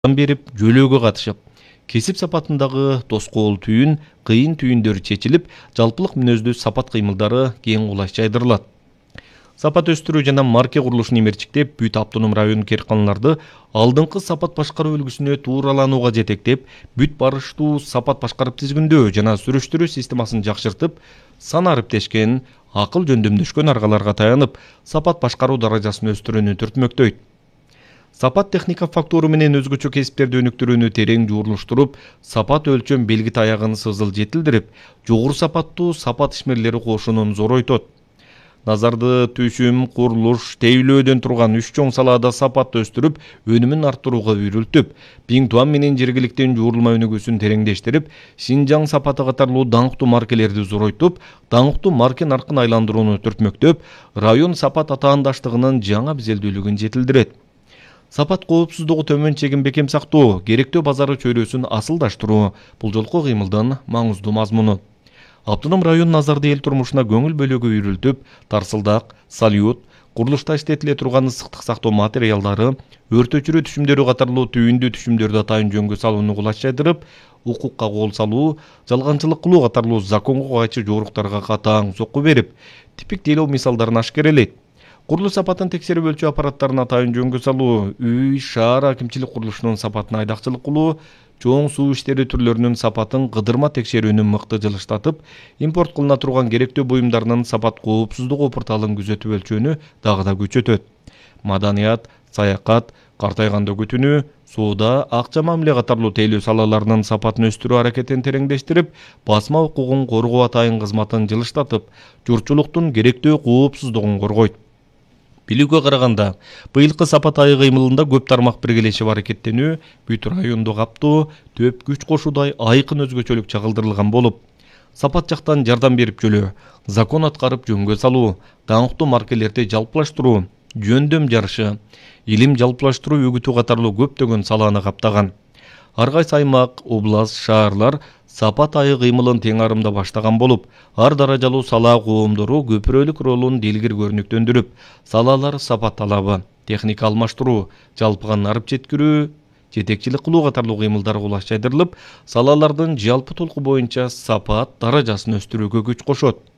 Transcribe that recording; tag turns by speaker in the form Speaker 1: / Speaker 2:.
Speaker 1: берип жөлөөгө катышып, кесип сапатындагы тоскоол түйүн, кыйын түйүндөрү чечилип, жалпылык мүнөздүү сапат кыймылдары кең кулаш жайдырылат. Сапат өстүрүү жана марке курулушун имерчиктеп, бүт автоном район кээрканаларды алдыңкы сапат башкаруу үлгүсүнө туураланууга жетектеп, бүт барыштуу сапат башкарып тизгиндөө жана сүрүштүрүү системасын жакшыртып, сан ариптешкен, акыл жөндөмдөшкөн аргаларга таянып, сапат башкаруу даражасын өстүрүүнү түртмөктөйт. Сапат техника фактуру менен өзгөчө кесиптерди өнүктүрүүнү терең жуурулуштуруп, сапат өлчөм белги таягын сызыл жетилдирип, жогору сапаттуу сапат ишмерлери кошунун зоройтот. Назарды түшүм, курулуш, тейлөөдөн турган 3 чоң салаада сапатты өстүрүп, өнүмүн арттырууга үйрүлтүп, Пиңтуан менен жергиликтен жуурулма өнүгүүсүн тереңдештирип, Шинжаң сапаты катарлуу даңктуу маркелерди зоройтуп, даңктуу марке наркын айландырууну түртмөктөп, район сапат атаандаштыгынын жаңа бизелдүүлүгүн жетилдирет. Сапат коопсуздугу төмөн чегин бекем сактоо, керектөө базары чөйрөсүн асылдаштыруу бул жолку кыймылдын маңыздуу мазмуну. Автоном район назарды эл турмушуна көңүл бөлүүгө үйрүлтүп, тарсылдак, салют, курулушта иштетиле турган ысыктык сактоо материалдары, өрт өчүрүү түшүмдөрү катарлуу түйүндүү түшүмдөрдү атайын жөнгө салууну кулаш жайдырып, укукка кол салуу, жалганчылык кылуу катарлуу законго кайчы жоруктарга катаң сокку берип, типик тейлөө мисалдарын ашкерелейт. Курулуш сапатын текшерип өлчөө аппараттарын атайын жөнгө салуу, үй, шаар акимчилик курулушунун сапатын айдакчылык кылуу, чоң суу иштери түрлөрүнүн сапатын кыдырма текшерүүнү мыкты жылыштатып, импорт кылына турган керектөө буюмдарынын сапат коопсуздугу порталын күзөтүп өлчөөнү дагы да күчөтөт. Маданият, саякат, картайганда күтүнүү, сууда, акча мамиле катарлуу тейлөө салаларынын сапатын өстүрүү аракетин тереңдештирип, басма укугун коргоо атайын кызматын жылыштатып, журтчулуктун керектөө коопсуздугун коргойт. Билүүгө караганда, быйылкы сапат айы кыймылында көп тармак биргелешип аракеттенүү, бүт районду каптоо, төп күч кошуудай айкын өзгөчөлүк чагылдырылган болуп, сапат жактан жардам берип жөлөө, закон аткарып жөнгө салуу, даңктуу маркелерди жалпылаштыруу, жөндөм жарышы, илим жалпылаштыруу үгүтүү катарлуу көптөгөн саланы каптаган. Ар кайсы аймак, област, шаарлар сапат айы кыймылын тең арымда баштаган болуп, ар даражалуу сала коомдору көпүрөлүк ролун делгир көрүнүктөндүрүп, салалар сапат талабы, техника алмаштыруу, жалпыган арып жеткирүү, жетекчилик кылуу катарлуу кыймылдар кулаш жайдырылып, салалардын жалпы толку боюнча сапат даражасын өстүрүүгө күч кошот.